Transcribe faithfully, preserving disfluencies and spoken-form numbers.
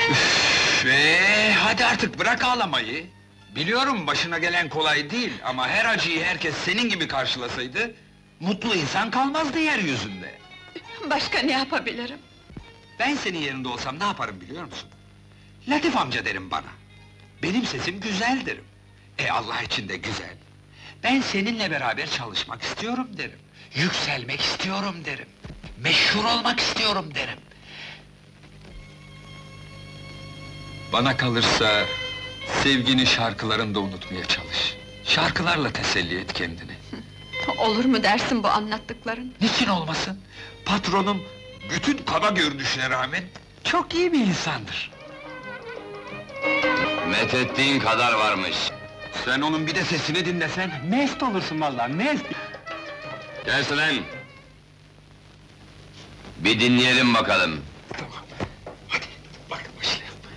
Üf, ee, hadi artık bırak ağlamayı. Biliyorum başına gelen kolay değil ama her acıyı herkes senin gibi karşılasaydı... ...mutlu insan kalmazdı yeryüzünde. Başka ne yapabilirim? Ben senin yerinde olsam ne yaparım biliyor musun? Latif amca derim bana. Benim sesim güzel derim. E Allah için de güzel. Ben seninle beraber çalışmak istiyorum derim. Yükselmek istiyorum derim. Meşhur olmak istiyorum derim. Bana kalırsa... ...sevgini şarkılarında unutmaya çalış. Şarkılarla teselli et kendini. Olur mu dersin bu anlattıkların? Niçin olmasın? Patronum, bütün kaba görünüşüne rağmen... ...çok iyi bir insandır. Methettiğin kadar varmış. Sen onun bir de sesini dinlesen... ...mest olursun vallahi, mest! Kes lan! Bir dinleyelim bakalım.